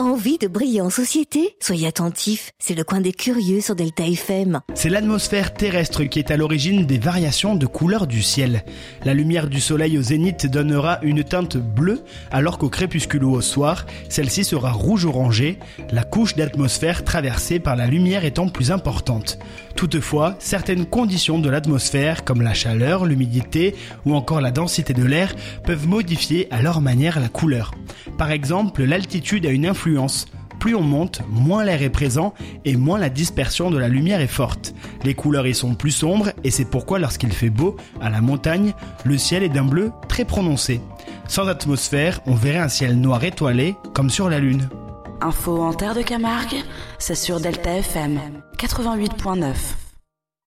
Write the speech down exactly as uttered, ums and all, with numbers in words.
Envie de briller en société ? Soyez attentifs, c'est le coin des curieux sur Delta F M. C'est l'atmosphère terrestre qui est à l'origine des variations de couleur du ciel. La lumière du soleil au zénith donnera une teinte bleue, alors qu'au crépuscule ou au soir, celle-ci sera rouge-orangée, la couche d'atmosphère traversée par la lumière étant plus importante. Toutefois, certaines conditions de l'atmosphère, comme la chaleur, l'humidité ou encore la densité de l'air, peuvent modifier à leur manière la couleur. Par exemple, l'altitude a une influence. Plus on monte, moins l'air est présent et moins la dispersion de la lumière est forte. Les couleurs y sont plus sombres et c'est pourquoi lorsqu'il fait beau, à la montagne, le ciel est d'un bleu très prononcé. Sans atmosphère, on verrait un ciel noir étoilé comme sur la Lune. Info en terre de Camargue, c'est sur Delta F M quatre-vingt-huit point neuf.